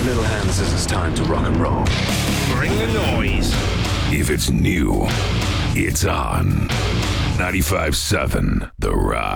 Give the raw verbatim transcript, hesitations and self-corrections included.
Little Hand says it's time to rock and roll. Bring the noise. If it's new, it's on. ninety-five seven The Rock.